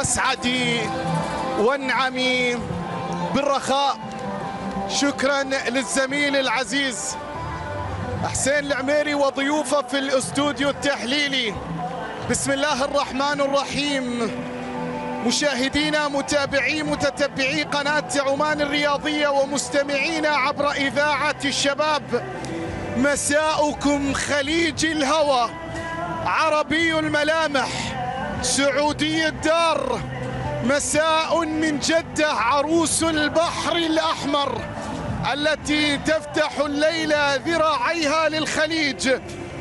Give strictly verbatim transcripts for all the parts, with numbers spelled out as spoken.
اسعدي وانعمي بالرخاء. شكرا للزميل العزيز حسين العميري وضيوفه في الاستوديو التحليلي. بسم الله الرحمن الرحيم. مشاهدينا متابعي متتبعي قناة عمان الرياضية ومستمعينا عبر إذاعة الشباب، مساؤكم خليج الهوى، عربي الملامح، سعودي الدار. مساء من جدة عروس البحر الأحمر التي تفتح الليلة ذراعيها للخليج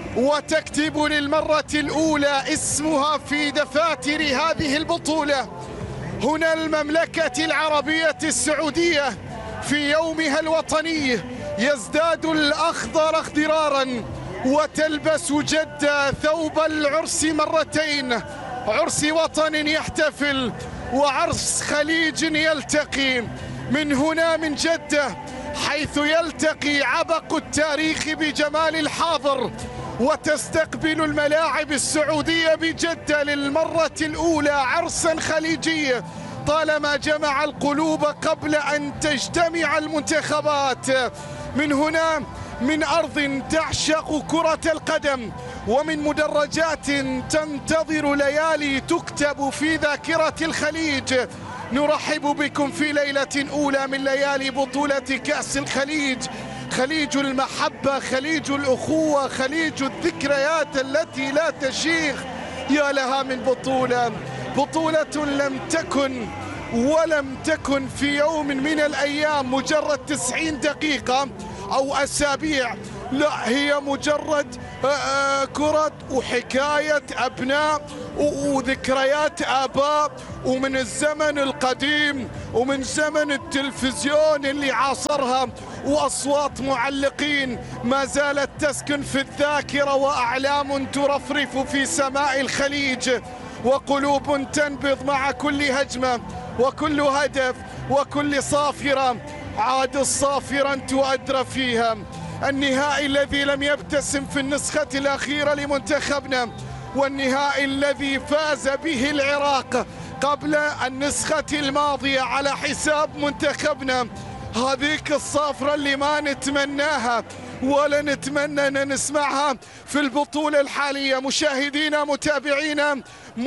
وتكتب للمرة الأولى اسمها في دفاتر هذه البطولة. هنا المملكة العربية السعودية في يومها الوطني يزداد الأخضر اخضرارا، وتلبس جدة ثوب العرس مرتين، عرس وطن يحتفل وعرس خليج يلتقي. من هنا من جدة حيث يلتقي عبق التاريخ بجمال الحاضر، وتستقبل الملاعب السعودية بجدة للمرة الأولى عرسا خليجيا طالما جمع القلوب قبل أن تجتمع المنتخبات. من هنا من أرض تعشق كرة القدم ومن مدرجات تنتظر ليالي تكتب في ذاكرة الخليج، نرحب بكم في ليلة أولى من ليالي بطولة كأس الخليج. خليج المحبة، خليج الأخوة، خليج الذكريات التي لا تشيخ. يا لها من بطولة، بطولة لم تكن ولم تكن في يوم من الأيام مجرد تسعين دقيقة أو أسابيع، لا، هي مجرد كرة وحكاية أبناء وذكريات آباء، ومن الزمن القديم ومن زمن التلفزيون اللي عاصرها، وأصوات معلقين ما زالت تسكن في الذاكرة، وأعلام ترفرف في سماء الخليج، وقلوب تنبض مع كل هجمة وكل هدف وكل صافرة. عاد الصافرة تؤدر فيها النهائي الذي لم يبتسم في النسخة الأخيرة لمنتخبنا، والنهائي الذي فاز به العراق قبل النسخة الماضية على حساب منتخبنا. هذيك الصافرة اللي ما نتمناها ولا نتمنى أن نسمعها في البطولة الحالية. مشاهدينا متابعينا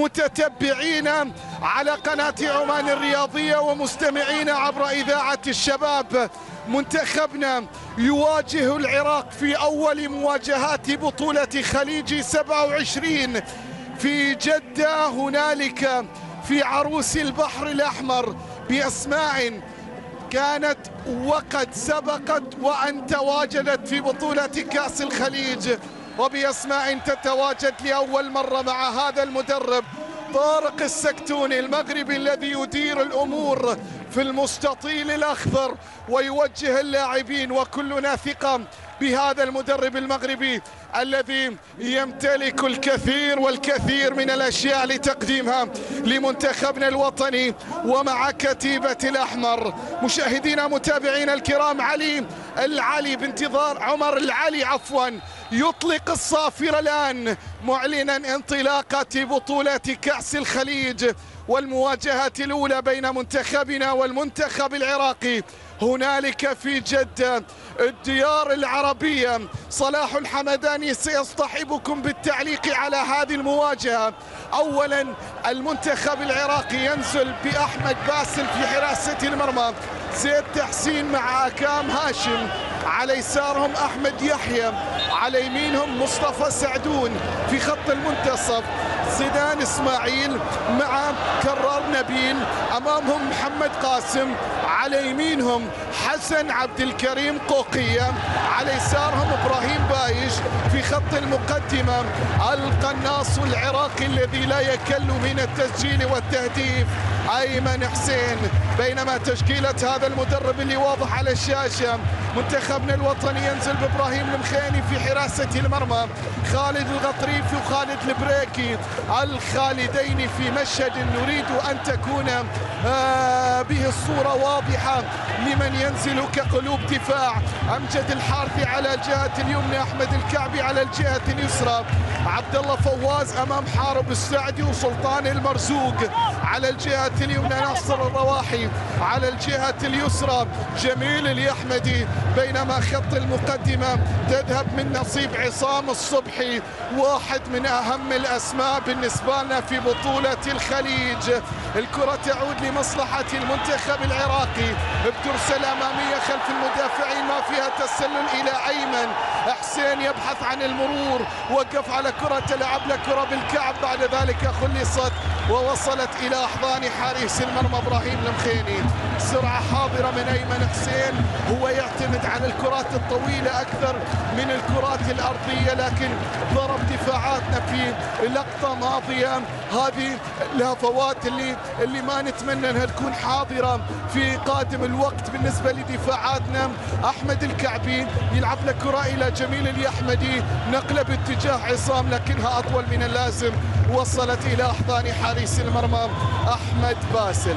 متتبعينا على قناة عمان الرياضية ومستمعينا عبر إذاعة الشباب، منتخبنا يواجه العراق في أول مواجهات بطولة خليج سبعة وعشرين في جدة، هنالك في عروس البحر الأحمر، بأسماء كانت وقد سبقت وأن تواجدت في بطولة كأس الخليج، وبأسماء تتواجد لأول مرة مع هذا المدرب طارق السكتوني المغربي الذي يدير الأمور في المستطيل الأخضر ويوجه اللاعبين، وكلنا ثقة بهذا المدرب المغربي الذي يمتلك الكثير والكثير من الأشياء لتقديمها لمنتخبنا الوطني ومع كتيبة الأحمر. مشاهدينا متابعينا الكرام، علي العلي بانتظار عمر العلي عفوا يطلق الصافرة الآن معلنا انطلاقة بطولة كأس الخليج والمواجهة الأولى بين منتخبنا والمنتخب العراقي هنالك في جدة الديار العربية. صلاح الحمداني سيصطحبكم بالتعليق على هذه المواجهة. أولا المنتخب العراقي ينزل بأحمد باسل في حراسة المرمى، زيد تحسين مع أكام هاشم، على يسارهم أحمد يحيى، على يمينهم مصطفى سعدون، في خط المنتصف زيدان إسماعيل مع كرار نبيل، أمامهم محمد قاسم، على يمينهم حسن عبد الكريم قوقية، على يسارهم إبراهيم بايش، في خط المقدمة القناص العراقي الذي لا يكل من التسجيل والتهديف أيمن حسين. بينما تشكيلة هذا المدرب اللي واضح على الشاشة، منتخبنا الوطني ينزل بإبراهيم المخيني في حراسة المرمى، خالد الغطريفي وخالد البريكي، الخالدين في مشهد نريد أن تكون به الصورة واضحة لمن ينزل كقلوب دفاع. أمجد الحارثي على الجهة اليمنى، أحمد الكعبي على الجهة اليسرى، عبد الله فواز أمام حارب السعدي وسلطان المرزوق على الجهة اليمنى، ناصر الرواحي على الجهة اليسرى، جميل اليحمدي. بينما خط المقدمة تذهب من نصيب عصام الصبحي، واحد من أهم الأسماء بالنسبة لنا في بطولة الخليج. الكرة تعود لمصلحة المنتخب العراقي، بترسل أمامية خلف المدافعين، ما فيها تسلل إلى أيمن حسين، يبحث عن المرور، وقف على كرة، تلعب له كرة بالكعب، بعد ذلك خلصت ووصلت إلى أحضان حارس المرمى إبراهيم المخيني. سرعة حاضرة من أيمن حسين، هو يعتمد على الكرات الطويلة أكثر من الكرات الأرضية، لكن ضرب دفاعاتنا في لقطة ماضية. هذه الهفوات اللي اللي ما نتمنى انها تكون حاضرة في قادم الوقت بالنسبة لدفاعاتنا. أحمد الكعبي يلعب له كرة إلى جميل اليحمدي، نقلة باتجاه عصام لكنها أطول من اللازم، وصلت إلى أحضان حارس المرمى أحمد باسل،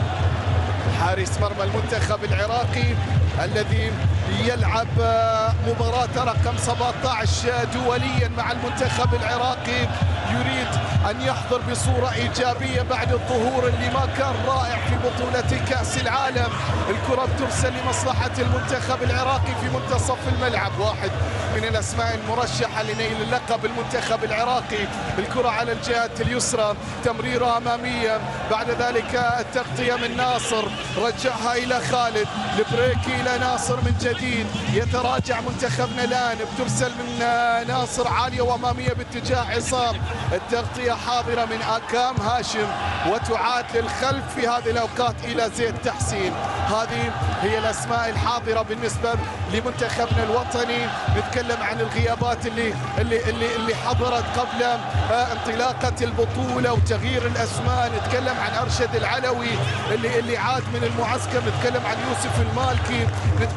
حارس مرمى المنتخب العراقي الذي يلعب مباراة رقم سبعة عشر دوليا مع المنتخب العراقي، يريد أن يحضر بصورة إيجابية بعد الظهور اللي ما كان رائع في بطولة كأس العالم. الكرة بترسل لمصلحة المنتخب العراقي في منتصف الملعب، واحد من الأسماء المرشحة لنيل اللقب المنتخب العراقي. الكرة على الجهة اليسرى، تمريرة أمامية، بعد ذلك التغطية من ناصر، رجعها إلى خالد، البريكي إلى ناصر من جديد، يتراجع منتخبنا الآن، بترسل من ناصر عالية وأمامية باتجاه عصام، التغطية حاضرة من أكام هاشم، وتعاد للخلف في هذه الأوقات إلى زيد تحسين. هذه هي الأسماء الحاضرة بالنسبة لمنتخبنا الوطني. نتكلم عن الغيابات اللي اللي اللي, اللي حضرت قبل انطلاقة البطولة وتغيير الأسماء. نتكلم عن أرشد العلوي اللي اللي عاد من المعسكر، نتكلم عن يوسف المالكي، نتكلم